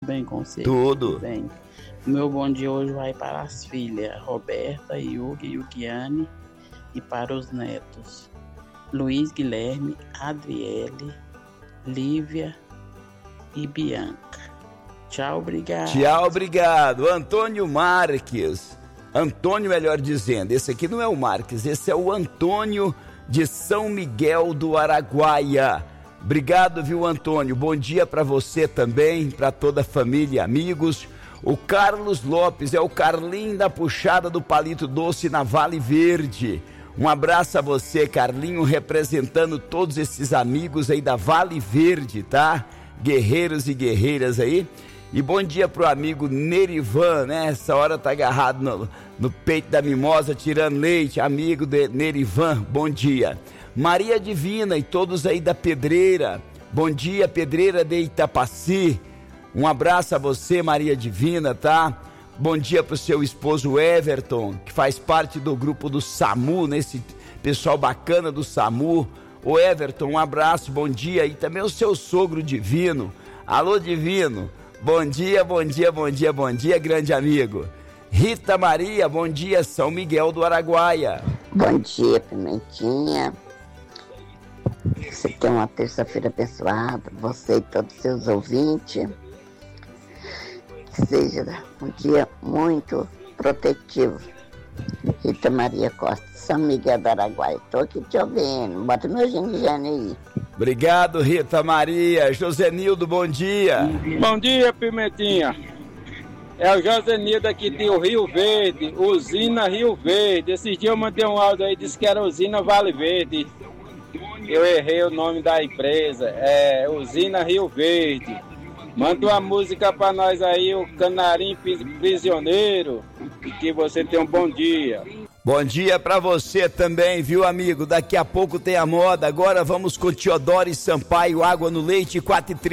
bem com você? Tudo. Bem. O meu bom dia hoje vai para as filhas, Roberta, Yugi, Yugiane, e para os netos, Luiz Guilherme, Adriele, Lívia e Bianca. Tchau, obrigado. Tchau, obrigado. Antônio Marques. Antônio, melhor dizendo. Esse aqui não é o Marques, esse é o Antônio de São Miguel do Araguaia. Obrigado, viu, Antônio? Bom dia para você também, para toda a família e amigos. O Carlos Lopes é o Carlinho da Puxada do Palito Doce na Vale Verde. Um abraço a você, Carlinho, representando todos esses amigos aí da Vale Verde, tá? Guerreiros e guerreiras aí. E bom dia pro amigo Nerivan, né? Essa hora tá agarrado no peito da mimosa, tirando leite. Amigo de Nerivan, bom dia. Maria Divina e todos aí da Pedreira. Bom dia, Pedreira de Itapaci. Um abraço a você, Maria Divina, tá? Bom dia pro seu esposo Everton, que faz parte do grupo do SAMU, né? Esse pessoal bacana do SAMU. Ô Everton, um abraço, bom dia. E também o seu sogro Divino. Alô, Divino. Bom dia, bom dia, bom dia, bom dia, grande amigo. Rita Maria, bom dia, São Miguel do Araguaia. Bom dia, Pimentinha. Você tem uma terça-feira abençoada, você e todos os seus ouvintes. Que seja um dia muito protetivo. Rita Maria Costa, São Miguel do Araguaia. Estou aqui te ouvindo. Bota meu gingene aí. Obrigado, Rita Maria. Josenildo, bom dia. Bom dia, Pimentinha. É o Josenildo aqui de Rio Verde, usina Rio Verde. Esses dias eu mandei um áudio aí, disse que era usina Vale Verde. Eu errei o nome da empresa, é usina Rio Verde. Manda uma música pra nós aí, o Canarim Prisioneiro, e que você tenha um bom dia. Bom dia pra você também, viu, amigo? Daqui a pouco tem a moda. Agora vamos com Teodoro e Sampaio, Água no Leite, 4h30.